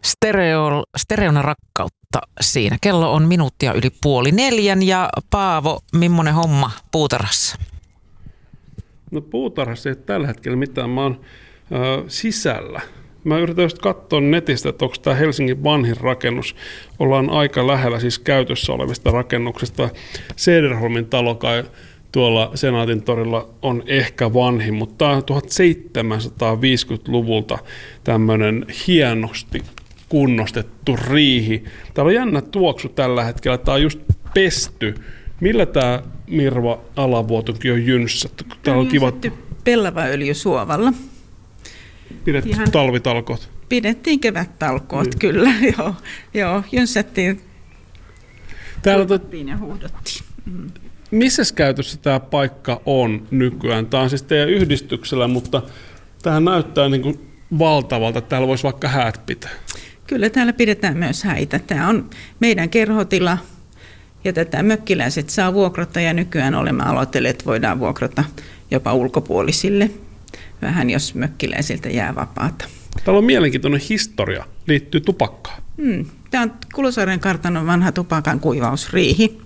Stereona rakkautta siinä. Kello on minuuttia yli 3:30 ja Paavo, millainen homma puutarhassa? No puutarhassa ei ole tällä hetkellä mitään. Mä oon sisällä. Mä yritän just katsoa netistä, että onko tämä Helsingin vanhin rakennus. Ollaan aika lähellä siis käytössä olevista rakennuksista. Cederholmin talo kai tuolla Senaatin torilla on ehkä vanhin, mutta tämä on 1750-luvulta tämmöinen hienosti kunnostettu riihi. Täällä on jännä tuoksu tällä hetkellä. Tämä on just pesty. Millä tämä Mirva Alavuotokin on jynssattu? Täällä on kiva pellavaöljysuovalla. Pidettiin talvitalkoot. Pidettiin kevättalkoot, kyllä. Joo, jynssättiin, ja huudottiin. Missäs käytössä tämä paikka on nykyään? Tämä on siis teidän yhdistyksellä, mutta tämähän näyttää niin kuin valtavalta. Täällä voisi vaikka häät pitää. Kyllä täällä pidetään myös häitä. Tämä on meidän kerhotila ja tätä mökkiläiset saa vuokrata ja nykyään olemme aloitelleet, että voidaan vuokrata jopa ulkopuolisille. Vähän jos mökkiläisiltä jää vapaata. Täällä on mielenkiintoinen historia, liittyy tupakkaan. Tämä on Kulosaaren kartanon vanha tupakan kuivausriihi.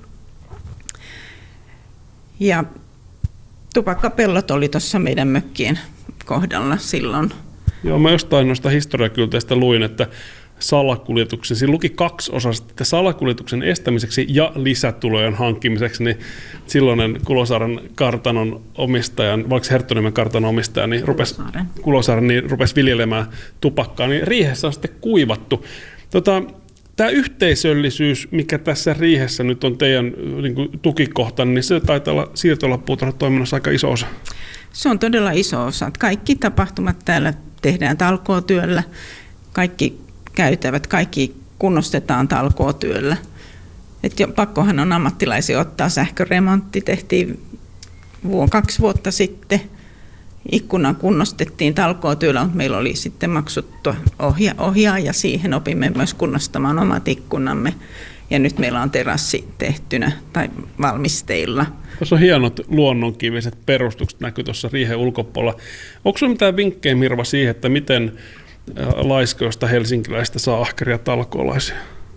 Ja tupakkapellot oli tuossa meidän mökkien kohdalla silloin. Joo, mä jostain noista historiakylteistä luin, että salakuljetuksen, siinä luki 2 osasta, että salakuljetuksen estämiseksi ja lisätulojen hankkimiseksi, niin silloinen kartanon omistajan, vaikka Herttoniemen kartanon omistaja, niin rupesi viljelemään tupakkaa, niin riihessä on sitten kuivattu. Tämä yhteisöllisyys, mikä tässä riihessä nyt on teidän niin kuin tukikohta, niin se taitaa olla siirtolapuutarhatoiminnassa aika iso osa. Se on todella iso osa. Kaikki tapahtumat täällä tehdään talkootyöllä, kaikki käytävät, kaikki kunnostetaan talkootyöllä. Pakkohan on ammattilaisia ottaa. Sähköremontti tehtiin 2 vuotta sitten. Ikkunan kunnostettiin talkootyöllä, mutta meillä oli sitten maksuttu ohjaaja. Siihen opimme myös kunnostamaan omat ikkunamme. Ja nyt meillä on terassi tehtynä tai valmisteilla. Tuossa on hienot luonnonkiviset perustukset näkyy tuossa riihen ulkopuolella. Onko sinulla mitään vinkkejä, Mirva, siihen, että miten laiskoista helsinkiläistä saa ahkeria talkoolaisia?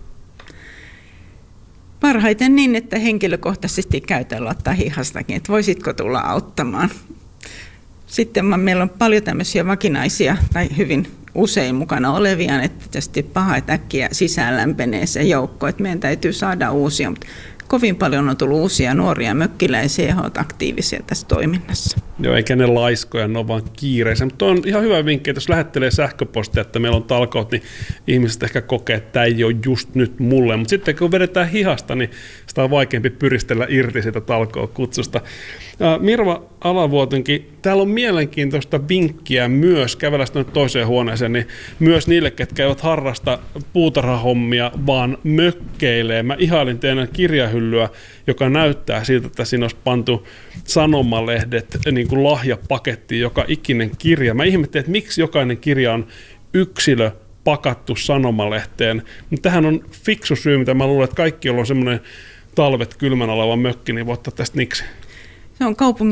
Parhaiten niin, että henkilökohtaisesti käytellä ottaa hihastakin, että voisitko tulla auttamaan. Sitten meillä on paljon tämmöisiä vakinaisia tai hyvin usein mukana olevia, että tietysti paha, että äkkiä sisään lämpenee se joukko, että meidän täytyy saada uusia, mutta kovin paljon on tullut uusia nuoria mökkiläisiä ja he ovat aktiivisia tässä toiminnassa. Joo, eikä ne laiskoja, ne on vaan kiireisiä. Mutta on ihan hyvä vinkki, että jos lähettelee sähköpostia, että meillä on talkoot, niin ihmiset ehkä kokee, että tämä ei ole just nyt mulle. Mutta sitten kun vedetään hihasta, niin sitä on vaikeampi pyristellä irti siitä talkookutsusta. Mirva Alavuotonkin, täällä on mielenkiintoista vinkkiä myös, kävellä sitten toiseen huoneeseen, niin myös niille, ketkä eivät harrasta puutarhahommia, vaan mökkeilee. Mä ihailin teidän kirjahyllyä, joka näyttää siltä, että siinä olisi pantu sanomalehdet niin kuin lahjapakettiin joka ikinen kirja. Mä ihmettelin, että miksi jokainen kirja on yksilö pakattu sanomalehteen. Mutta tähän on fiksu syy, mitä mä luulen, että kaikki, joilla on semmoinen talvet kylmän oleva mökki, niin voi ottaa tästä niksi. Se on kaupungin